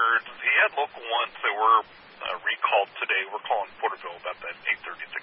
birds. He had local ones that were recalled today. We're calling Porterville about that 8:30, 6